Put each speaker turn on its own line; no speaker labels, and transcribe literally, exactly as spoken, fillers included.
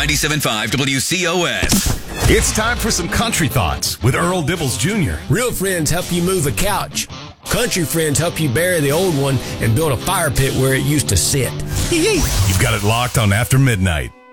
ninety-seven point five W C O S.
It's time for some country thoughts with Earl Dibbles Junior
Real friends help you move a couch. Country friends help you bury the old one and build a fire pit where it used to sit.
You've got it locked on After Midnight.